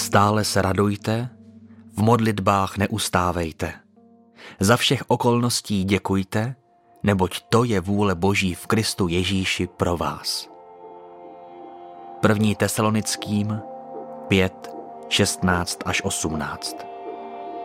Stále se radujte, v modlitbách neustávejte. Za všech okolností děkujte, neboť to je vůle Boží v Kristu Ježíši pro vás. 1. Tesalonickým 5, 16 až 18.